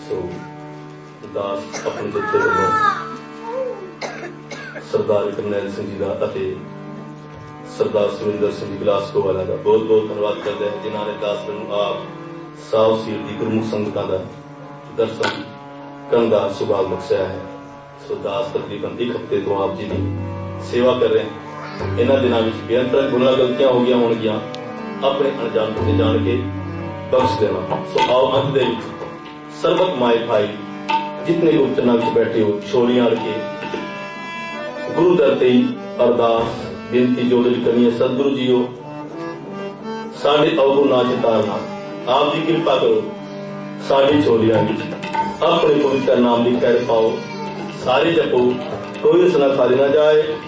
सो दास अपने जत्थे वल्लों सरदार करनैल सिंह जी का सरदार सुरिंदर सिंह जी बिलासपुर वाला का बहुत बहुत धन्यवाद करते हैं जिन्होंने दास नूं आप साव सीर की गुरमुख संगतां दा दर्शन करने का सुभाग बख्शिया है। सो दास तकरीबन 1 हफ्ते तो आप जी की सेवा कर रहे हैं। इन्हां दिनां विच बेअंतर गुनाह गलतियां हो गई होणगियां, अपने अणजाण ते जान के बख्श देना। सो आओ अंत दे विच सर्बत माए भाई जितने लोग चरनां विच बैठे हो छोलियां अड़ के गुरु दर ते अरदास बेनती जो करनी है। सतगुरु जी हो साडे अवगुण ना चितारना, आप जी कृपा करो साडी छोलियां विच अपने पवित्र नाम की खैर पाओ। सारे जपो कोई उस ना खाली ना जाए।